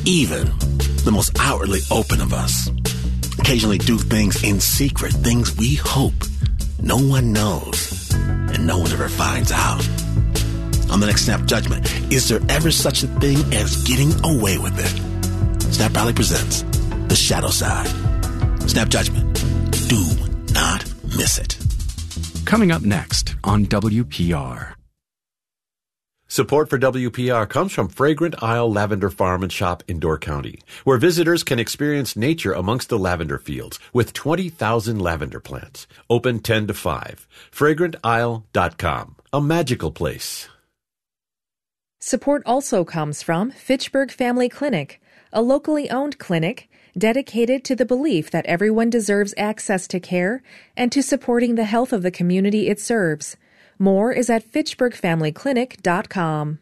Even the most outwardly open of us occasionally do things in secret, things we hope no one knows and no one ever finds out. On the next Snap Judgment, is there ever such a thing as getting away with it? Snap Rally presents The Shadow Side. Snap Judgment. Do not miss it. Coming up next on WPR. Support for WPR comes from Fragrant Isle Lavender Farm and Shop in Door County, where visitors can experience nature amongst the lavender fields with 20,000 lavender plants. Open 10 to 5. FragrantIsle.com. A magical place. Support also comes from Fitchburg Family Clinic, a locally owned clinic dedicated to the belief that everyone deserves access to care and to supporting the health of the community it serves. More is at FitchburgFamilyClinic.com.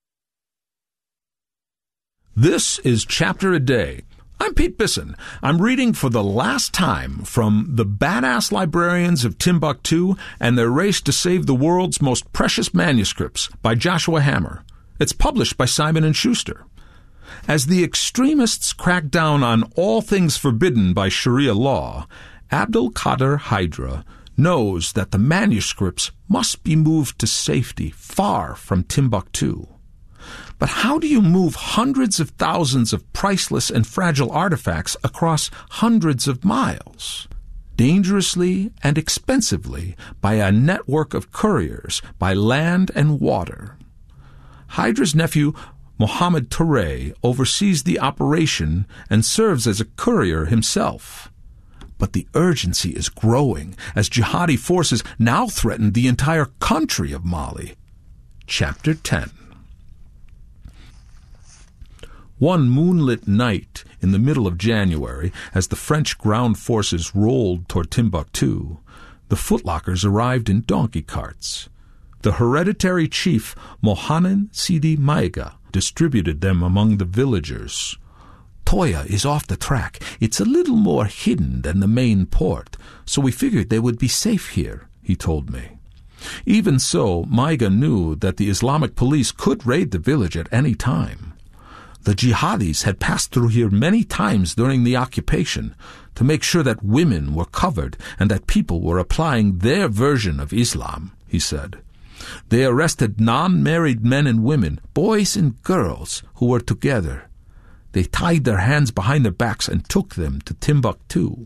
This is Chapter a Day. I'm Pete Bisson. I'm reading for the last time from The Badass Librarians of Timbuktu and Their Race to Save the World's Most Precious Manuscripts by Joshua Hammer. It's published by Simon & Schuster. As the extremists crack down on all things forbidden by Sharia law, Abdul Qadir Hydra knows that the manuscripts must be moved to safety far from Timbuktu. But how do you move hundreds of thousands of priceless and fragile artifacts across hundreds of miles? Dangerously and expensively by a network of couriers, by land and water. Hydra's nephew, Mohammed Touré, oversees the operation and serves as a courier himself. But the urgency is growing as jihadi forces now threaten the entire country of Mali. Chapter 10. One moonlit night in the middle of January, as the French ground forces rolled toward Timbuktu, the footlockers arrived in donkey carts. The hereditary chief, Mohanan Sidi Maiga, distributed them among the villagers. Toya is off the track. It's a little more hidden than the main port, so we figured they would be safe here, he told me. Even so, Maiga knew that the Islamic police could raid the village at any time. The jihadis had passed through here many times during the occupation to make sure that women were covered and that people were applying their version of Islam, he said. They arrested non-married men and women, boys and girls, who were together. They tied their hands behind their backs and took them to Timbuktu.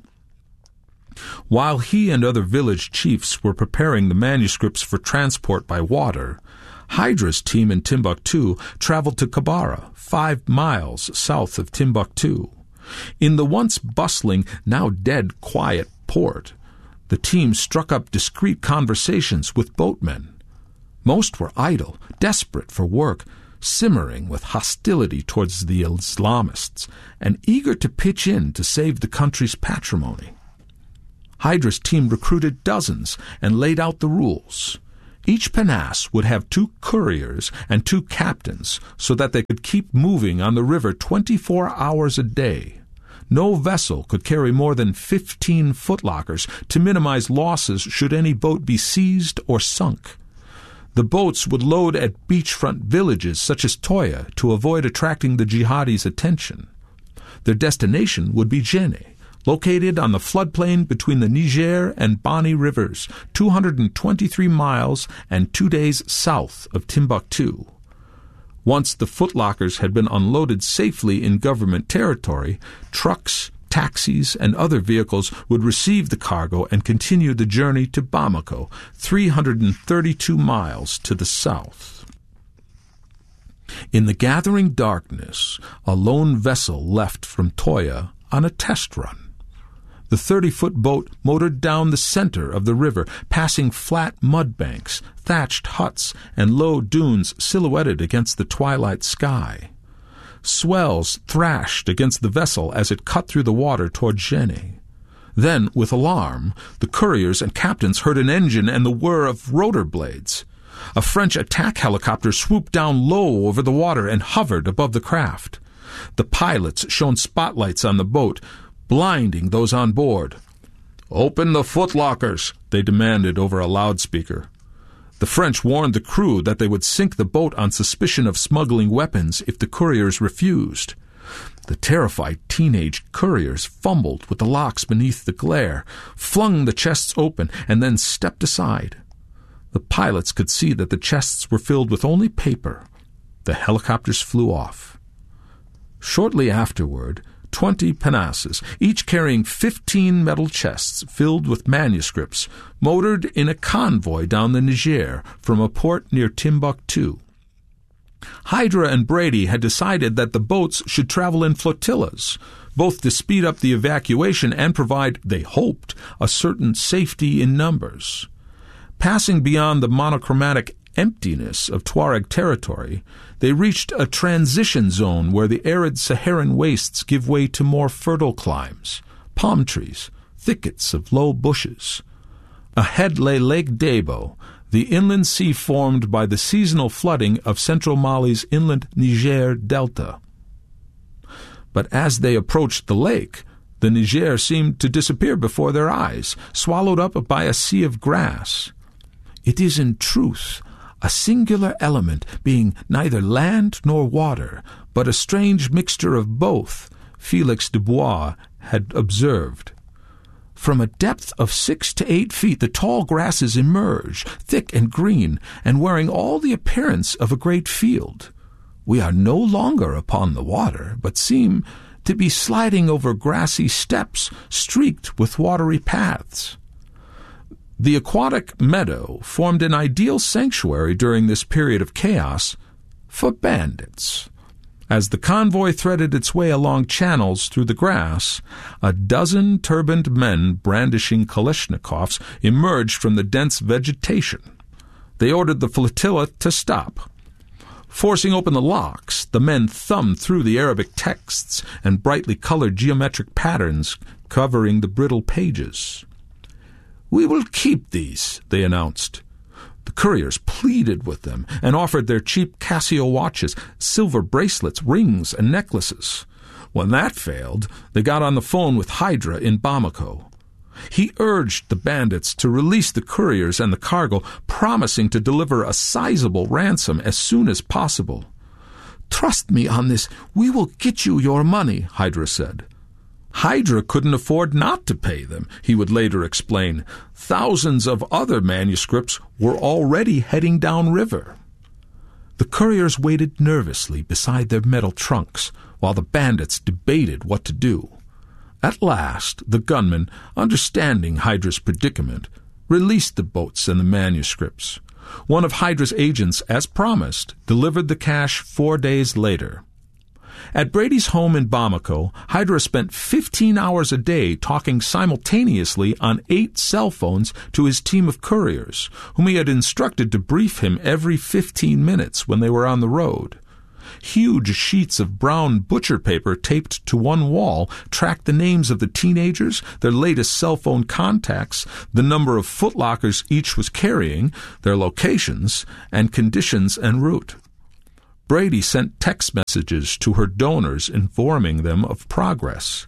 While he and other village chiefs were preparing the manuscripts for transport by water, Hydra's team in Timbuktu traveled to Kabara, 5 miles south of Timbuktu. In the once bustling, now dead quiet port, the team struck up discreet conversations with boatmen. Most were idle, desperate for work, simmering with hostility towards the Islamists, and eager to pitch in to save the country's patrimony. Hydra's team recruited dozens and laid out the rules. Each panas would have 2 couriers and 2 captains so that they could keep moving on the river 24 hours a day. No vessel could carry more than 15 footlockers to minimize losses should any boat be seized or sunk. The boats would load at beachfront villages such as Toya to avoid attracting the jihadis' attention. Their destination would be Djenné, located on the floodplain between the Niger and Bani rivers, 223 miles and 2 days south of Timbuktu. Once the footlockers had been unloaded safely in government territory, trucks, taxis, and other vehicles would receive the cargo and continue the journey to Bamako, 332 miles to the south. In the gathering darkness, a lone vessel left from Toya on a test run. The 30-foot boat motored down the center of the river, passing flat mud banks, thatched huts, and low dunes silhouetted against the twilight sky. Swells thrashed against the vessel as it cut through the water toward Djenné. Then, with alarm, the couriers and captains heard an engine and the whir of rotor blades. A French attack helicopter swooped down low over the water and hovered above the craft. The pilots shone spotlights on the boat, blinding those on board. "Open the footlockers," they demanded over a loudspeaker. The French warned the crew that they would sink the boat on suspicion of smuggling weapons if the couriers refused. The terrified teenage couriers fumbled with the locks beneath the glare, flung the chests open, and then stepped aside. The pilots could see that the chests were filled with only paper. The helicopters flew off. Shortly afterward, 20 pinnaces, each carrying 15 metal chests filled with manuscripts, motored in a convoy down the Niger from a port near Timbuktu. Hydra and Brady had decided that the boats should travel in flotillas, both to speed up the evacuation and provide, they hoped, a certain safety in numbers. Passing beyond the monochromatic emptiness of Tuareg territory, they reached a transition zone where the arid Saharan wastes give way to more fertile climes, palm trees, thickets of low bushes. Ahead lay Lake Debo, the inland sea formed by the seasonal flooding of central Mali's inland Niger delta. But as they approached the lake, the Niger seemed to disappear before their eyes, swallowed up by a sea of grass. It is in truth a singular element, being neither land nor water, but a strange mixture of both, Felix Dubois had observed. From a depth of 6 to 8 feet, the tall grasses emerge, thick and green, and wearing all the appearance of a great field. We are no longer upon the water, but seem to be sliding over grassy steps streaked with watery paths. The aquatic meadow formed an ideal sanctuary during this period of chaos for bandits. As the convoy threaded its way along channels through the grass, a dozen turbaned men brandishing Kalashnikovs emerged from the dense vegetation. They ordered the flotilla to stop. Forcing open the locks, the men thumbed through the Arabic texts and brightly colored geometric patterns covering the brittle pages. "We will keep these," they announced. The couriers pleaded with them and offered their cheap Casio watches, silver bracelets, rings, and necklaces. When that failed, they got on the phone with Hydra in Bamako. He urged the bandits to release the couriers and the cargo, promising to deliver a sizable ransom as soon as possible. "Trust me on this. We will get you your money," Hydra said. Hydra couldn't afford not to pay them, he would later explain. Thousands of other manuscripts were already heading downriver. The couriers waited nervously beside their metal trunks while the bandits debated what to do. At last, the gunmen, understanding Hydra's predicament, released the boats and the manuscripts. One of Hydra's agents, as promised, delivered the cash 4 days later. At Brady's home in Bamako, Hydra spent 15 hours a day talking simultaneously on 8 cell phones to his team of couriers, whom he had instructed to brief him every 15 minutes when they were on the road. Huge sheets of brown butcher paper taped to one wall tracked the names of the teenagers, their latest cell phone contacts, the number of footlockers each was carrying, their locations, and conditions en route. Brady sent text messages to her donors informing them of progress.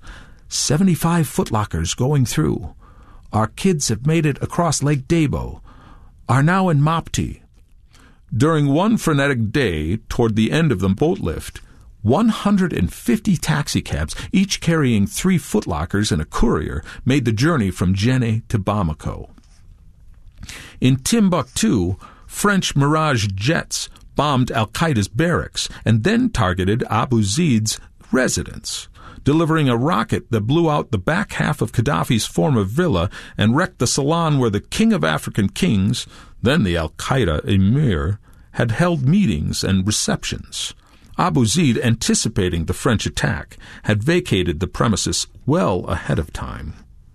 75 footlockers going through. Our kids have made it across Lake Debo. Are now in Mopti. During one frenetic day toward the end of the boat lift, 150 taxicabs, each carrying 3 footlockers and a courier, made the journey from Djenné to Bamako. In Timbuktu, French Mirage jets bombed al-Qaeda's barracks and then targeted Abu Zaid's residence, delivering a rocket that blew out the back half of Gaddafi's former villa and wrecked the salon where the King of African Kings, then the al-Qaeda emir, had held meetings and receptions. Abu Zaid, anticipating the French attack, had vacated the premises well ahead of time.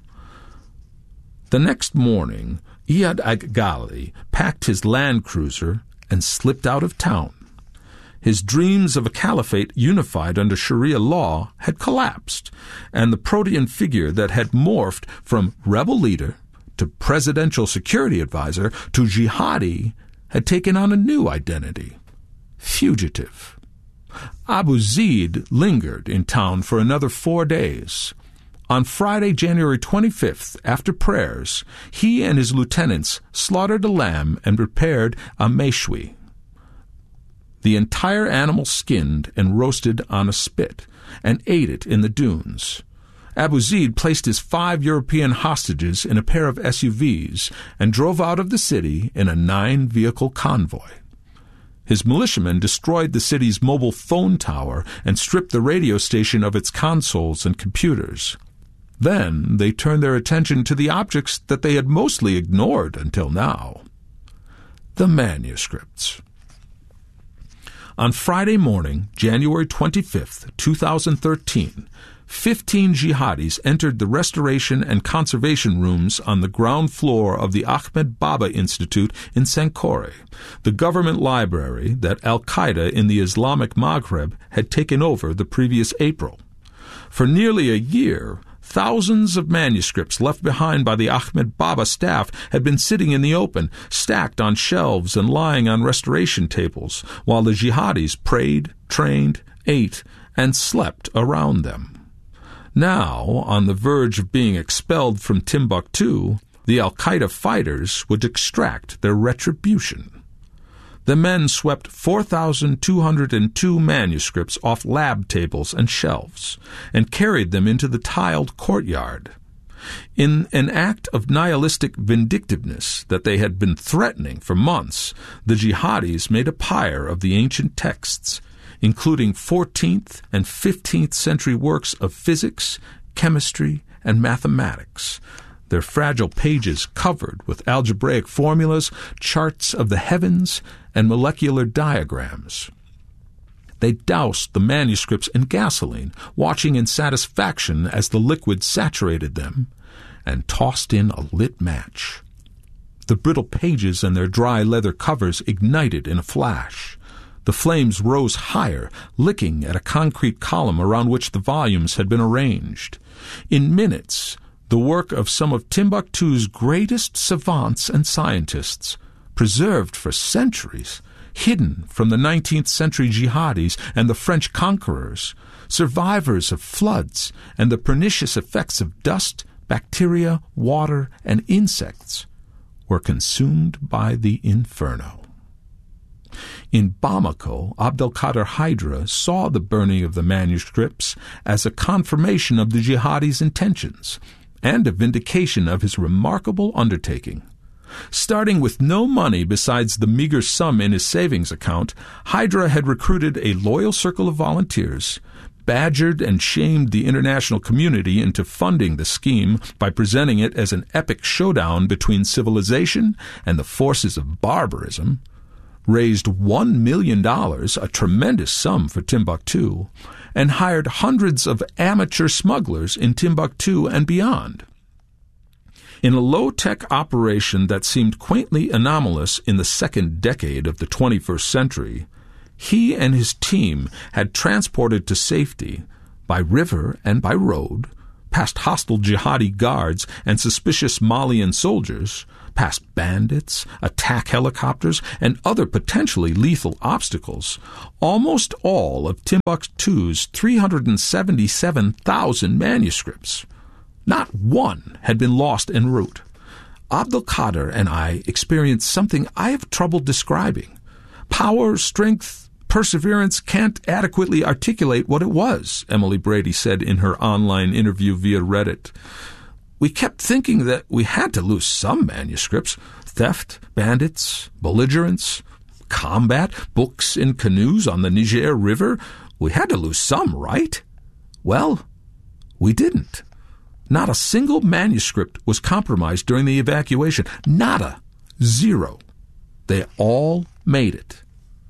The next morning, Iyad Ghali packed his Land Cruiser and slipped out of town. His dreams of a caliphate unified under Sharia law had collapsed, and the protean figure that had morphed from rebel leader to presidential security advisor to jihadi had taken on a new identity: fugitive. Abu Zaid lingered in town for another 4 days. On Friday, January 25th, after prayers, he and his lieutenants slaughtered a lamb and prepared a meshwi. the entire animal skinned and roasted on a spit, and ate it in the dunes. Abu Zeid placed his 5 European hostages in a pair of SUVs and drove out of the city in a 9-vehicle convoy. His militiamen destroyed the city's mobile phone tower and stripped the radio station of its consoles and computers. Then they turned their attention to the objects that they had mostly ignored until now: the manuscripts. On Friday morning, January 25th, 2013, 15 jihadis entered the restoration and conservation rooms on the ground floor of the Ahmed Baba Institute in Sankore, the government library that al-Qaeda in the Islamic Maghreb had taken over the previous April. For nearly a year, thousands of manuscripts left behind by the Ahmed Baba staff had been sitting in the open, stacked on shelves and lying on restoration tables, while the jihadis prayed, trained, ate, and slept around them. Now, on the verge of being expelled from Timbuktu, the al-Qaeda fighters would extract their retribution. The men swept 4,202 manuscripts off lab tables and shelves and carried them into the tiled courtyard. In an act of nihilistic vindictiveness that they had been threatening for months, the jihadis made a pyre of the ancient texts, including 14th and 15th century works of physics, chemistry, and mathematics, their fragile pages covered with algebraic formulas, charts of the heavens, and molecular diagrams. They doused the manuscripts in gasoline, watching in satisfaction as the liquid saturated them, and tossed in a lit match. The brittle pages and their dry leather covers ignited in a flash. The flames rose higher, licking at a concrete column around which the volumes had been arranged. In minutes, the work of some of Timbuktu's greatest savants and scientists, preserved for centuries, hidden from the 19th century jihadis and the French conquerors, survivors of floods and the pernicious effects of dust, bacteria, water, and insects, were consumed by the inferno. In Bamako, Abdelkader Hydra saw the burning of the manuscripts as a confirmation of the jihadis' intentions and a vindication of his remarkable undertaking. Starting with no money besides the meager sum in his savings account, Hydra had recruited a loyal circle of volunteers, badgered and shamed the international community into funding the scheme by presenting it as an epic showdown between civilization and the forces of barbarism, raised $1 million, a tremendous sum for Timbuktu, and hired hundreds of amateur smugglers in Timbuktu and beyond. In a low-tech operation that seemed quaintly anomalous in the second decade of the 21st century, he and his team had transported to safety, by river and by road, past hostile jihadi guards and suspicious Malian soldiers, past bandits, attack helicopters, and other potentially lethal obstacles, almost all of Timbuktu's 377,000 manuscripts. Not one had been lost en route. Abdelkader and I experienced something I have trouble describing. Power, strength, perseverance can't adequately articulate what it was, Emily Brady said in her online interview via Reddit. We kept thinking that we had to lose some manuscripts: theft, bandits, belligerents, combat, books in canoes on the Niger River. We had to lose some, right? Well, we didn't. Not a single manuscript was compromised during the evacuation. Nada. Zero. They all made it.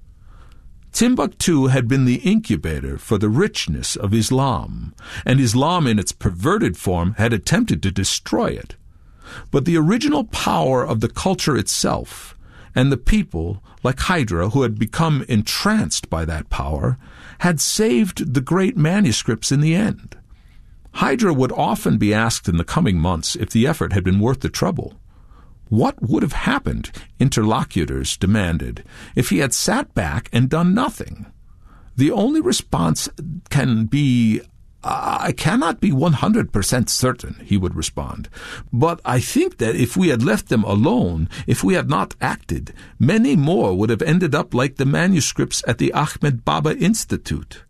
Timbuktu had been the incubator for the richness of Islam, and Islam in its perverted form had attempted to destroy it. But the original power of the culture itself, and the people, like Hydra, who had become entranced by that power, had saved the great manuscripts in the end. Hydra would often be asked in the coming months if the effort had been worth the trouble. What would have happened, interlocutors demanded, if he had sat back and done nothing? The only response can be, I cannot be 100% certain, he would respond, but I think that if we had left them alone, if we had not acted, many more would have ended up like the manuscripts at the Ahmed Baba Institute.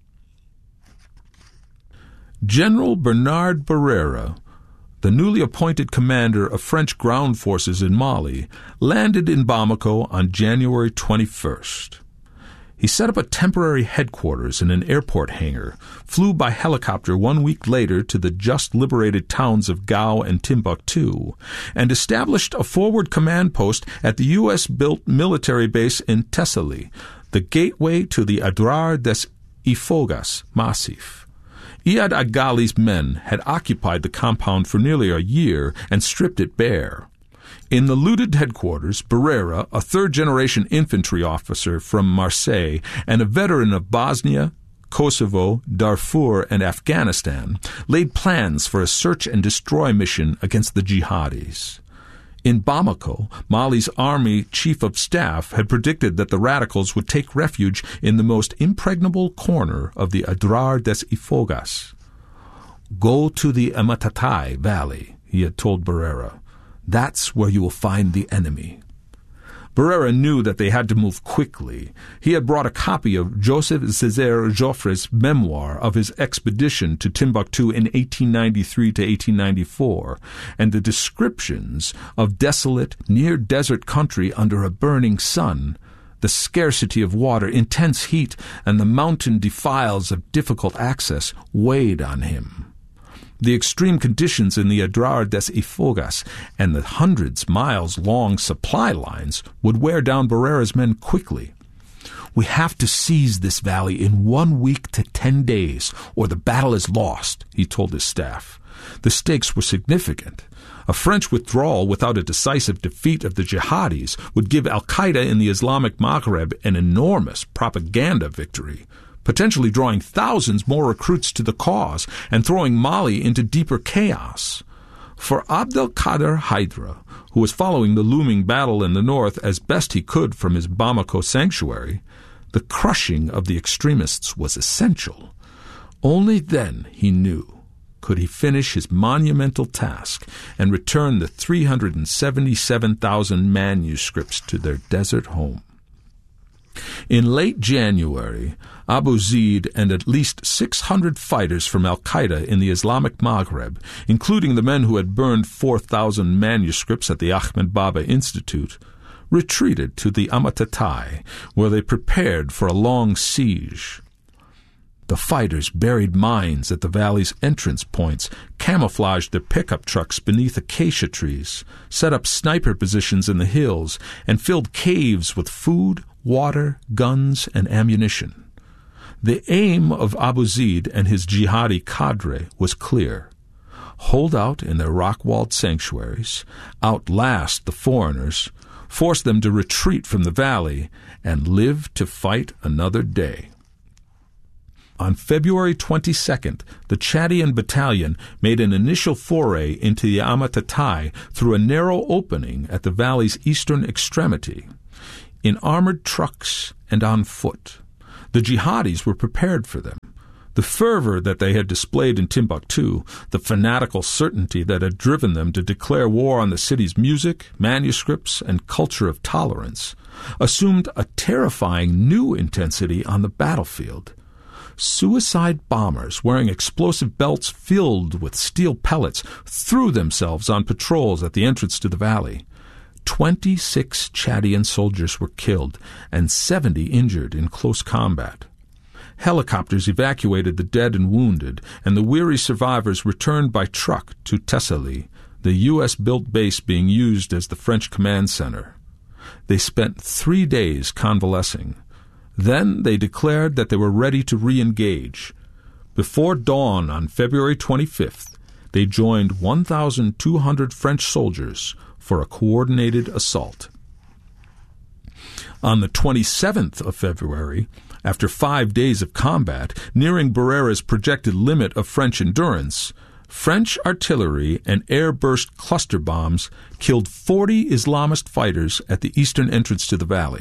General Bernard Barrera, the newly appointed commander of French ground forces in Mali, landed in Bamako on January 21st. He set up a temporary headquarters in an airport hangar, flew by helicopter 1 week later to the just-liberated towns of Gao and Timbuktu, and established a forward command post at the U.S.-built military base in Thessaly, the gateway to the Adrar des Ifogas Massif. Iyad Aghali's men had occupied the compound for nearly a year and stripped it bare. In the looted headquarters, Barrera, a third-generation infantry officer from Marseille and a veteran of Bosnia, Kosovo, Darfur, and Afghanistan, laid plans for a search-and-destroy mission against the jihadis. In Bamako, Mali's army chief of staff had predicted that the radicals would take refuge in the most impregnable corner of the Adrar des Ifogas. "Go to the Amatatai Valley," he had told Barrera. "That's where you will find the enemy." Barrera knew that they had to move quickly. He had brought a copy of Joseph Césaire Joffre's memoir of his expedition to Timbuktu in 1893 to 1894, and the descriptions of desolate, near-desert country under a burning sun, the scarcity of water, intense heat, and the mountain defiles of difficult access weighed on him. The extreme conditions in the Adrar des Ifogas and the hundreds miles-long supply lines would wear down Barrera's men quickly. "We have to seize this valley in 1 week to 10 days, or the battle is lost," he told his staff. The stakes were significant. A French withdrawal without a decisive defeat of the jihadis would give al-Qaeda in the Islamic Maghreb an enormous propaganda victory, potentially drawing thousands more recruits to the cause and throwing Mali into deeper chaos. For Abdelkader Haidara, who was following the looming battle in the north as best he could from his Bamako sanctuary, the crushing of the extremists was essential. Only then, he knew, could he finish his monumental task and return the 377,000 manuscripts to their desert home. In late January, Abu Zaid and at least 600 fighters from al-Qaeda in the Islamic Maghreb, including the men who had burned 4,000 manuscripts at the Ahmed Baba Institute, retreated to the Amatatai, where they prepared for a long siege. The fighters buried mines at the valley's entrance points, camouflaged their pickup trucks beneath acacia trees, set up sniper positions in the hills, and filled caves with food, water, guns, and ammunition. The aim of Abu Zaid and his jihadi cadre was clear: hold out in their rock-walled sanctuaries, outlast the foreigners, force them to retreat from the valley, and live to fight another day. On February 22nd, the Chadian battalion made an initial foray into the Amatatai through a narrow opening at the valley's eastern extremity. In armored trucks and on foot, the jihadis were prepared for them. The fervor that they had displayed in Timbuktu, the fanatical certainty that had driven them to declare war on the city's music, manuscripts, and culture of tolerance, assumed a terrifying new intensity on the battlefield. Suicide bombers wearing explosive belts filled with steel pellets threw themselves on patrols at the entrance to the valley. 26 Chadian soldiers were killed and 70 injured in close combat. Helicopters evacuated the dead and wounded, and the weary survivors returned by truck to Thessaly, the U.S.-built base being used as the French command center. They spent 3 days convalescing. Then they declared that they were ready to re-engage. Before dawn on February 25th, they joined 1,200 French soldiers for a coordinated assault. On the 27th of February, after 5 days of combat, nearing Barrera's projected limit of French endurance, French artillery and air-burst cluster bombs killed 40 Islamist fighters at the eastern entrance to the valley.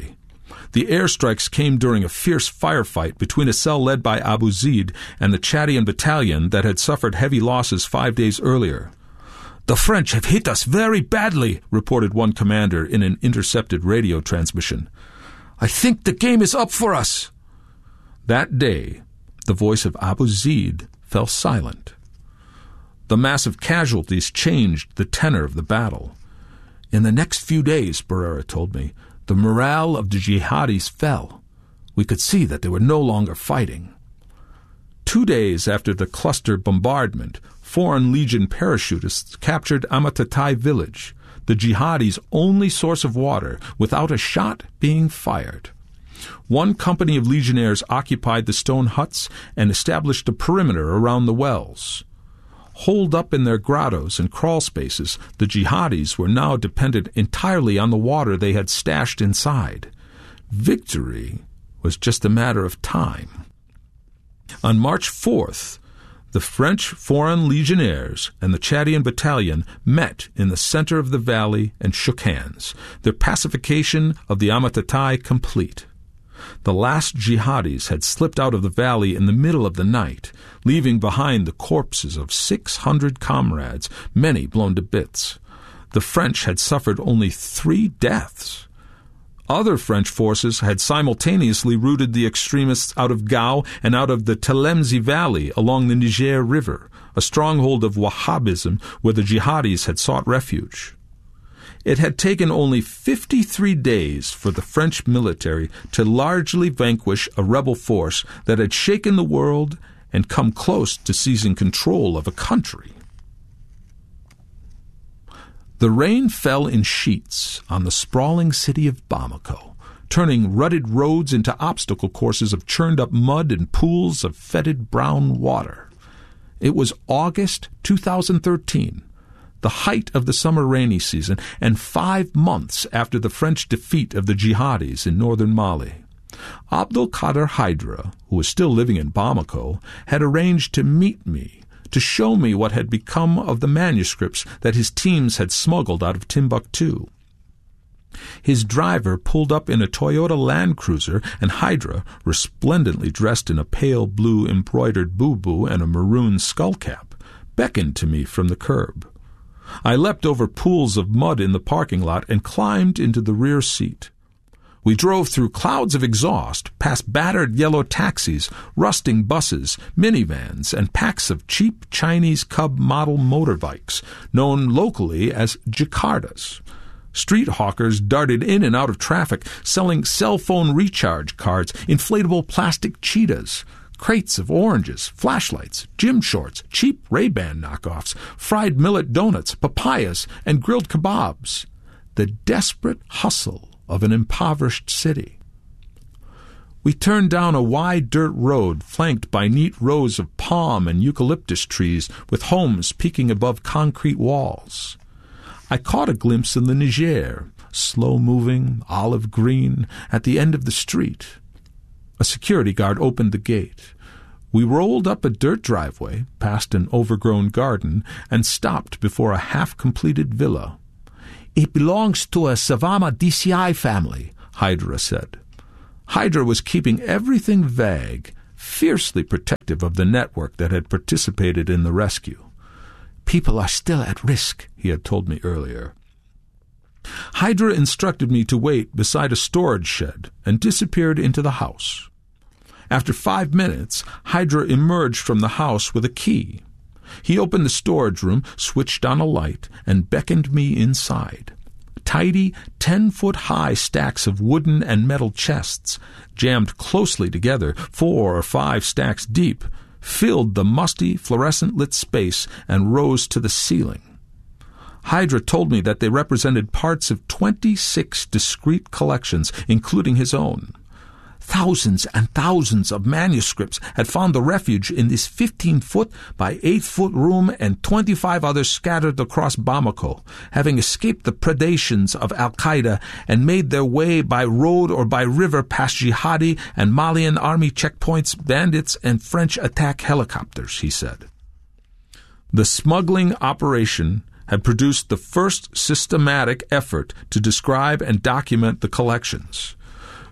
The airstrikes came during a fierce firefight between a cell led by Abu Zaid and the Chadian battalion that had suffered heavy losses 5 days earlier. "The French have hit us very badly," reported one commander in an intercepted radio transmission. "I think the game is up for us." That day, the voice of Abu Zaid fell silent. The massive casualties changed the tenor of the battle. In the next few days, Barrera told me, the morale of the jihadis fell. We could see that they were no longer fighting. 2 days after the cluster bombardment, Foreign Legion parachutists captured Amatatai village, the jihadis' only source of water, without a shot being fired. One company of legionnaires occupied the stone huts and established a perimeter around the wells. Holed up in their grottos and crawl spaces, the jihadis were now dependent entirely on the water they had stashed inside. Victory was just a matter of time. On March 4th, the French Foreign Legionnaires and the Chadian battalion met in the center of the valley and shook hands, their pacification of the Amatatai complete. The last jihadis had slipped out of the valley in the middle of the night, leaving behind the corpses of 600 comrades, many blown to bits. The French had suffered only 3 deaths. Other French forces had simultaneously routed the extremists out of Gao and out of the Telemzi Valley along the Niger River, a stronghold of Wahhabism where the jihadis had sought refuge. It had taken only 53 days for the French military to largely vanquish a rebel force that had shaken the world and come close to seizing control of a country. The rain fell in sheets on the sprawling city of Bamako, turning rutted roads into obstacle courses of churned-up mud and pools of fetid brown water. It was August 2013, the height of the summer rainy season, and 5 months after the French defeat of the jihadis in northern Mali. Abdul Qadir Hydra, who was still living in Bamako, had arranged to meet me, to show me what had become of the manuscripts that his teams had smuggled out of Timbuktu. His driver pulled up in a Toyota Land Cruiser, and Hydra, resplendently dressed in a pale blue embroidered bubu and a maroon skullcap, beckoned to me from the curb. I leapt over pools of mud in the parking lot and climbed into the rear seat. We drove through clouds of exhaust, past battered yellow taxis, rusting buses, minivans, and packs of cheap Chinese Cub model motorbikes, known locally as Jakartas. Street hawkers darted in and out of traffic, selling cell phone recharge cards, inflatable plastic cheetahs, crates of oranges, flashlights, gym shorts, cheap Ray-Ban knockoffs, fried millet donuts, papayas, and grilled kebabs. The desperate hustle of an impoverished city. We turned down a wide dirt road flanked by neat rows of palm and eucalyptus trees with homes peeking above concrete walls. I caught a glimpse of the Niger, slow-moving, olive green, at the end of the street. A security guard opened the gate. We rolled up a dirt driveway, past an overgrown garden, and stopped before a half-completed villa. "It belongs to a Savama DCI family," Hydra said. Hydra was keeping everything vague, fiercely protective of the network that had participated in the rescue. "People are still at risk," he had told me earlier. Hydra instructed me to wait beside a storage shed and disappeared into the house. After 5 minutes, Hydra emerged from the house with a key. He opened the storage room, switched on a light, and beckoned me inside. Tidy, 10-foot-high stacks of wooden and metal chests, jammed closely together, 4 or 5 stacks deep, filled the musty, fluorescent-lit space and rose to the ceiling. Hydra told me that they represented parts of 26 discrete collections, including his own. Thousands and thousands of manuscripts had found the refuge in this 15-foot by 8-foot room, and 25 others scattered across Bamako, having escaped the predations of Al-Qaeda and made their way by road or by river past jihadi and Malian army checkpoints, bandits, and French attack helicopters, he said. The smuggling operation had produced the first systematic effort to describe and document the collections.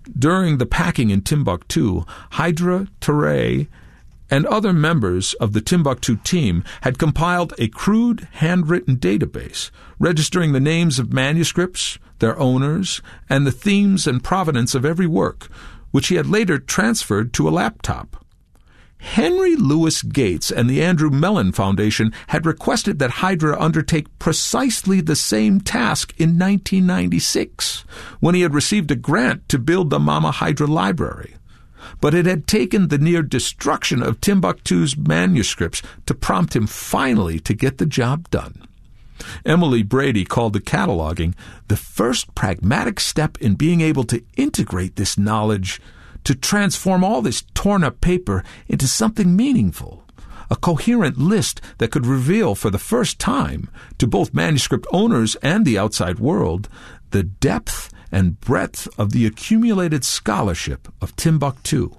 During the packing in Timbuktu, Hydra, Teray, and other members of the Timbuktu team had compiled a crude handwritten database registering the names of manuscripts, their owners, and the themes and provenance of every work, which he had later transferred to a laptop. Henry Louis Gates and the Andrew Mellon Foundation had requested that Hydra undertake precisely the same task in 1996, when he had received a grant to build the Mama Hydra Library. But it had taken the near destruction of Timbuktu's manuscripts to prompt him finally to get the job done. Emily Brady called the cataloging the first pragmatic step in being able to integrate this knowledge to transform all this torn-up paper into something meaningful, a coherent list that could reveal for the first time to both manuscript owners and the outside world the depth and breadth of the accumulated scholarship of Timbuktu.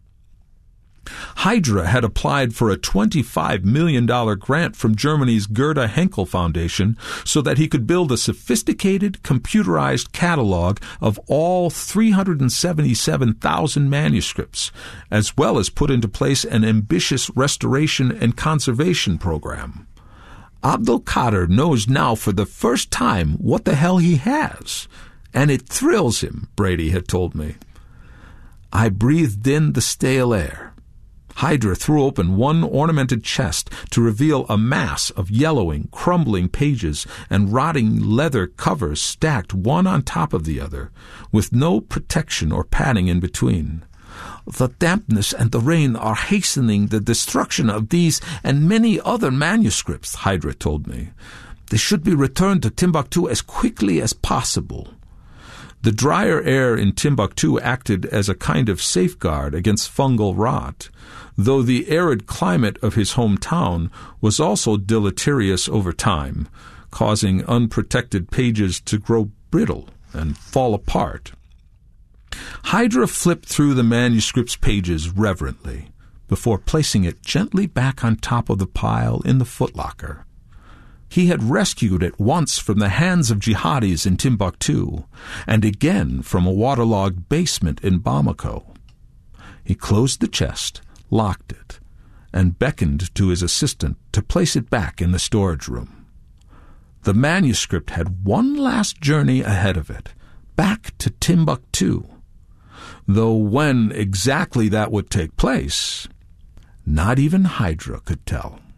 Hydra had applied for a $25 million grant from Germany's Gerda Henkel Foundation so that he could build a sophisticated, computerized catalog of all 377,000 manuscripts, as well as put into place an ambitious restoration and conservation program. Abdul Qadir knows now for the first time what the hell he has, and it thrills him, Brady had told me. I breathed in the stale air. Hydra threw open one ornamented chest to reveal a mass of yellowing, crumbling pages and rotting leather covers stacked one on top of the other, with no protection or padding in between. The dampness and the rain are hastening the destruction of these and many other manuscripts, Hydra told me. They should be returned to Timbuktu as quickly as possible. The drier air in Timbuktu acted as a kind of safeguard against fungal rot, though the arid climate of his hometown was also deleterious over time, causing unprotected pages to grow brittle and fall apart. Hydra flipped through the manuscript's pages reverently before placing it gently back on top of the pile in the footlocker. He had rescued it once from the hands of jihadis in Timbuktu, and again from a waterlogged basement in Bamako. He closed the chest, locked it, and beckoned to his assistant to place it back in the storage room. The manuscript had one last journey ahead of it, back to Timbuktu, though when exactly that would take place, not even Hydra could tell.